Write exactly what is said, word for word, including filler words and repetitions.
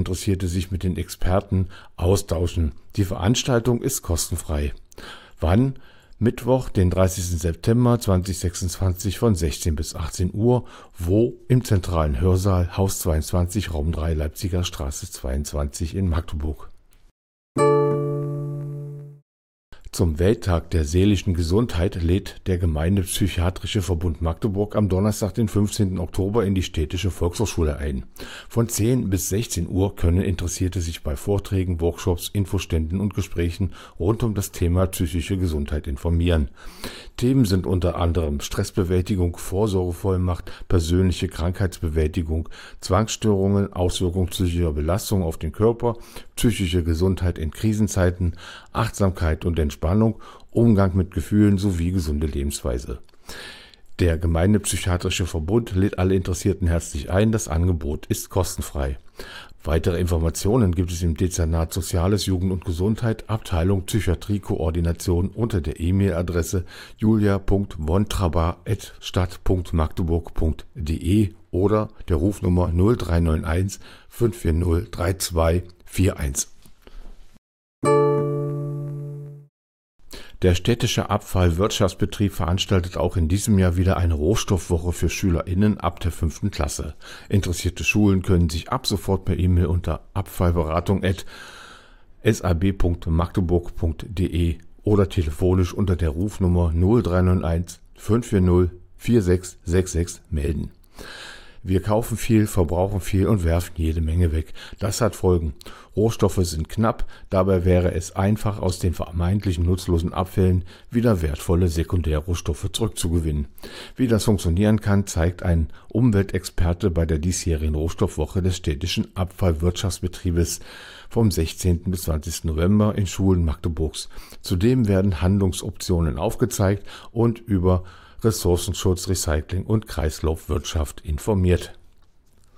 Interessierte sich mit den Experten austauschen. Die Veranstaltung ist kostenfrei. Wann? Mittwoch, den dreißigsten September zweitausendsechsundzwanzig von sechzehn bis achtzehn Uhr. Wo? Im zentralen Hörsaal, Haus zweiundzwanzig, Raum drei, Leipziger Straße zweiundzwanzig in Magdeburg. Zum Welttag der seelischen Gesundheit lädt der Gemeindepsychiatrische Verbund Magdeburg am Donnerstag, den fünfzehnten Oktober in die Städtische Volkshochschule ein. Von zehn bis sechzehn Uhr können Interessierte sich bei Vorträgen, Workshops, Infoständen und Gesprächen rund um das Thema psychische Gesundheit informieren. Themen sind unter anderem Stressbewältigung, Vorsorgevollmacht, persönliche Krankheitsbewältigung, Zwangsstörungen, Auswirkungen psychischer Belastung auf den Körper, psychische Gesundheit in Krisenzeiten, Achtsamkeit und Entspannung, Umgang mit Gefühlen sowie gesunde Lebensweise. Der Gemeindepsychiatrische Verbund lädt alle Interessierten herzlich ein. Das Angebot ist kostenfrei. Weitere Informationen gibt es im Dezernat Soziales, Jugend und Gesundheit, Abteilung Psychiatrie-Koordination unter der E-Mail-Adresse julia punkt wontraba at stadt punkt magdeburg punkt de oder der Rufnummer null drei neun eins fünf vier null drei zwei vier eins. Der städtische Abfallwirtschaftsbetrieb veranstaltet auch in diesem Jahr wieder eine Rohstoffwoche für SchülerInnen ab der fünften Klasse. Interessierte Schulen können sich ab sofort per E-Mail unter abfallberatung at sab punkt magdeburg punkt de oder telefonisch unter der Rufnummer null drei neun eins fünf vier null vier sechs sechs sechs melden. Wir kaufen viel, verbrauchen viel und werfen jede Menge weg. Das hat Folgen. Rohstoffe sind knapp, dabei wäre es einfach, aus den vermeintlichen nutzlosen Abfällen wieder wertvolle Sekundärrohstoffe zurückzugewinnen. Wie das funktionieren kann, zeigt ein Umweltexperte bei der diesjährigen Rohstoffwoche des städtischen Abfallwirtschaftsbetriebes vom sechzehnten bis zwanzigsten November in Schulen Magdeburgs. Zudem werden Handlungsoptionen aufgezeigt und über Ressourcenschutz, Recycling und Kreislaufwirtschaft informiert.